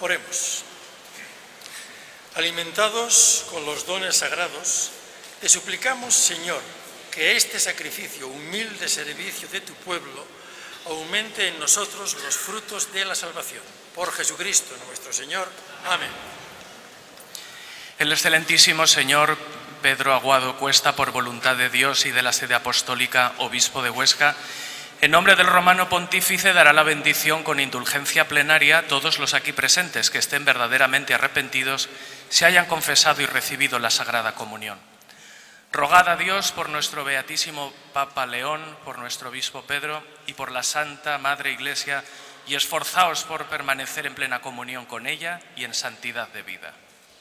Oremos. Alimentados con los dones sagrados, te suplicamos, Señor, que este sacrificio, humilde servicio de tu pueblo, aumente en nosotros los frutos de la salvación. Por Jesucristo nuestro Señor. Amén. El excelentísimo señor Pedro Aguado Cuesta, por voluntad de Dios y de la sede apostólica, obispo de Huesca, en nombre del romano pontífice dará la bendición con indulgencia plenaria a todos los aquí presentes que estén verdaderamente arrepentidos, se hayan confesado y recibido la Sagrada Comunión. Rogad a Dios por nuestro beatísimo Papa León, por nuestro obispo Pedro y por la Santa Madre Iglesia, y esforzaos por permanecer en plena comunión con ella y en santidad de vida.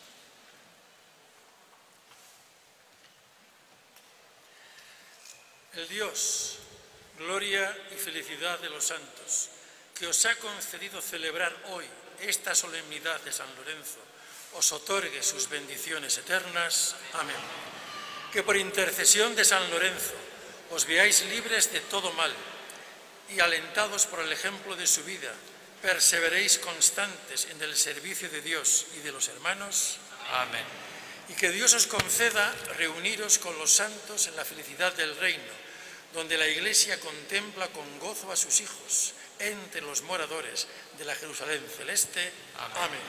El Dios, gloria y felicidad de los santos, que os ha concedido celebrar hoy esta solemnidad de San Lorenzo, os otorgue sus bendiciones eternas. Amén. Que por intercesión de San Lorenzo os veáis libres de todo mal y alentados por el ejemplo de su vida, perseveréis constantes en el servicio de Dios y de los hermanos. Amén. Y que Dios os conceda reuniros con los santos en la felicidad del reino, donde la Iglesia contempla con gozo a sus hijos, entre los moradores de la Jerusalén celeste. Amén.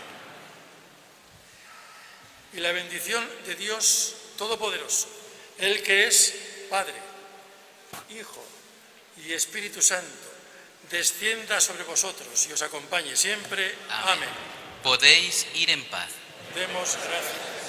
Y la bendición de Dios Todopoderoso, el que es Padre, Hijo y Espíritu Santo, descienda sobre vosotros y os acompañe siempre. Amén. Podéis ir en paz. Demos gracias.